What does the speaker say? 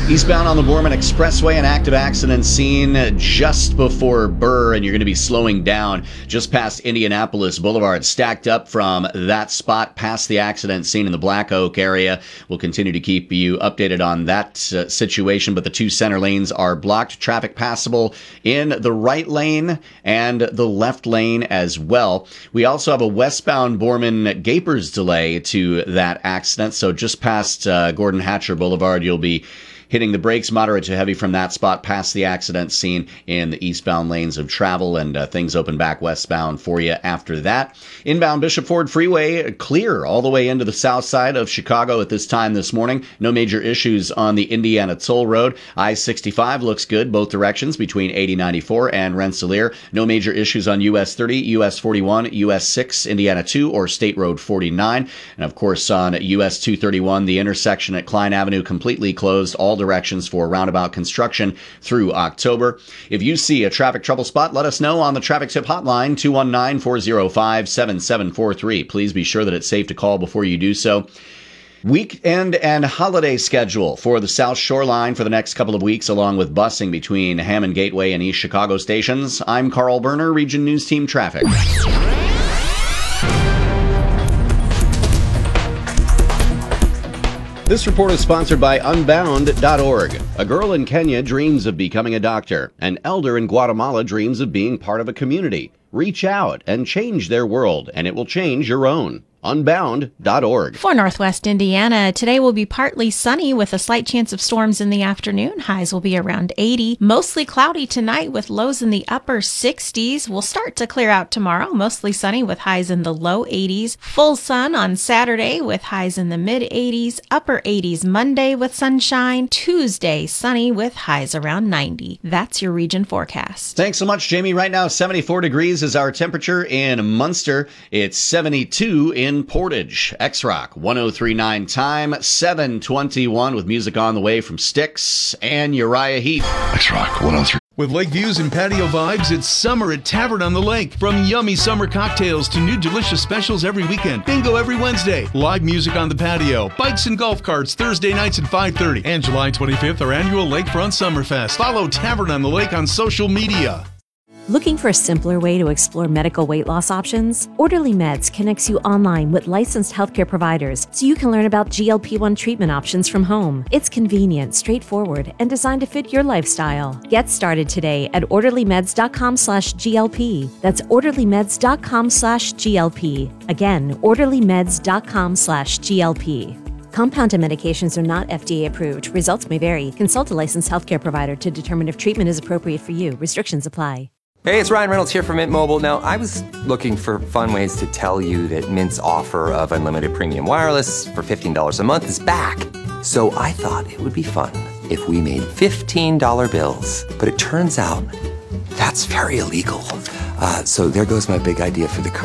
Eastbound on the Borman Expressway, an active accident scene just before Burr, and you're going to be slowing down just past Indianapolis Boulevard, stacked up from that spot past the accident scene in the Black Oak area. We'll continue to keep you updated on that situation, but the two center lanes are blocked. Traffic passable in the right lane and the left lane as well. We also have a westbound Borman Gapers delay to that accident, so just past Gordon Hatcher Boulevard, you'll be hitting the brakes, moderate to heavy from that spot past the accident scene in the eastbound lanes of travel, and things open back westbound for you after that. Inbound Bishop Ford Freeway clear all the way into the south side of Chicago at this time this morning. No major issues on the Indiana Toll Road. I-65 looks good both directions between 8094 and Rensselaer. No major issues on US 30, US 41, US 6, Indiana 2, or State Road 49. And of course on US 231, the intersection at Klein Avenue completely closed all directions for roundabout construction through October. If you see a traffic trouble spot, let us know on the traffic tip hotline, 219-405-7743. Please be sure that it's safe to call before you do so. Weekend and holiday schedule for the South Shoreline for the next couple of weeks, along with busing between Hammond Gateway and East Chicago stations. I'm Carl Berner, Region News Team Traffic. This report is sponsored by Unbound.org. A girl in Kenya dreams of becoming a doctor. An elder in Guatemala dreams of being part of a community. Reach out and change their world, and it will change your own. Unbound.org. For Northwest Indiana, today will be partly sunny with a slight chance of storms in the afternoon. Highs will be around 80. Mostly cloudy tonight with lows in the upper 60s. We'll start to clear out tomorrow. Mostly sunny with highs in the low 80s. Full sun on Saturday with highs in the mid 80s. Upper 80s Monday with sunshine. Tuesday sunny with highs around 90. That's your region forecast. Thanks so much, Jamie. Right now, 74 degrees is our temperature in Munster. It's 72 in Portage. X-Rock 103.9 time, 7:21 with music on the way from Styx and Uriah Heep. X-Rock 103. With lake views and patio vibes, it's summer at Tavern on the Lake. From yummy summer cocktails to new delicious specials every weekend. Bingo every Wednesday. Live music on the patio. Bikes and golf carts Thursday nights at 5:30. And July 25th, our annual Lakefront Summerfest. Follow Tavern on the Lake on social media. Looking for a simpler way to explore medical weight loss options? Orderly Meds connects you online with licensed healthcare providers so you can learn about GLP-1 treatment options from home. It's convenient, straightforward, and designed to fit your lifestyle. Get started today at orderlymeds.com/GLP. That's orderlymeds.com/GLP. Again, orderlymeds.com/GLP. Compounded medications are not FDA approved. Results may vary. Consult a licensed healthcare provider to determine if treatment is appropriate for you. Restrictions apply. Hey, it's Ryan Reynolds here from Mint Mobile. Now, I was looking for fun ways to tell you that Mint's offer of unlimited premium wireless for $15 a month is back. So I thought it would be fun if we made $15 bills. But it turns out that's very illegal. So there goes my big idea for the